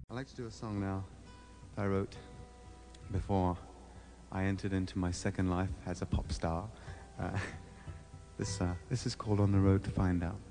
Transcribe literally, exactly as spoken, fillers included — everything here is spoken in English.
I'd like to do a song now that I wrote before I entered into my second life as a pop star. Uh, this, uh, this is called On the Road to Find Out.